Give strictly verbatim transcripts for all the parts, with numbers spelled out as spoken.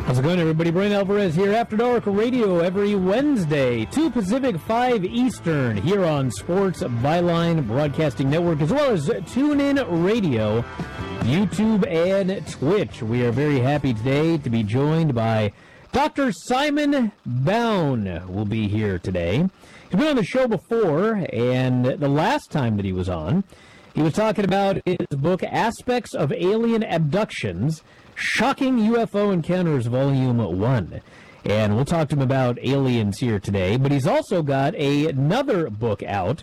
How's it going, everybody? Brian Alvarez here, After Dark Radio, every Wednesday, two Pacific, five Eastern, here on Sports Byline Broadcasting Network, as well as TuneIn Radio, YouTube, and Twitch. We are very happy today to be joined by Doctor Simon Bown will be here today. He's been on the show before, and the last time that he was on, he was talking about his book, Aspects of Alien Abductions, Shocking U F O Encounters, Volume one. And we'll talk to him about aliens here today. But he's also got a, another book out,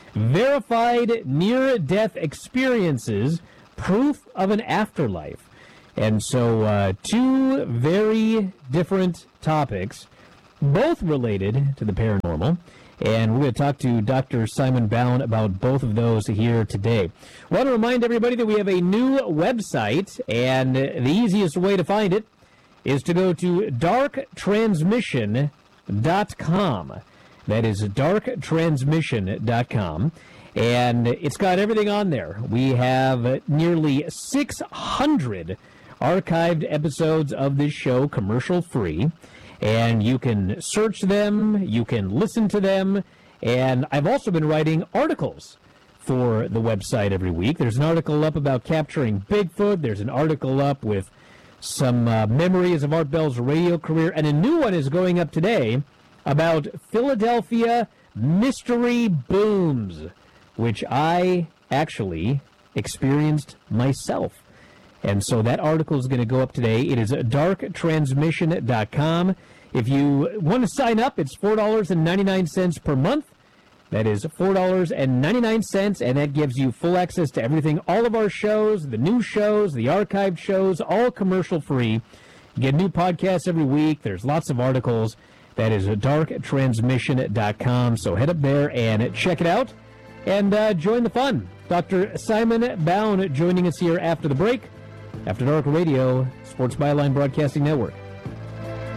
Verified Near-Death Experiences, Proof of an Afterlife. And so uh, two very different topics, both related to the paranormal. And we're going to talk to Doctor Simon Bown about both of those here today. I want to remind everybody that we have a new website, and the easiest way to find it is to go to dark transmission dot com. That is dark transmission dot com, and it's got everything on there. We have nearly six hundred archived episodes of this show, commercial-free. And you can search them, you can listen to them, and I've also been writing articles for the website every week. There's an article up about capturing Bigfoot. There's an article up with some uh, memories of Art Bell's radio career, and a new one is going up today about Philadelphia mystery booms, which I actually experienced myself. And so that article is going to go up today. It is dark transmission dot com. If you want to sign up, it's four dollars and ninety-nine cents per month. That is four dollars and ninety-nine cents, and that gives you full access to everything, all of our shows, the new shows, the archived shows, all commercial-free. You get new podcasts every week. There's lots of articles. That is dark transmission dot com. So head up there and check it out and uh, join the fun. Doctor Simon Bown joining us here after the break. After Dark Radio, Sports Byline Broadcasting Network.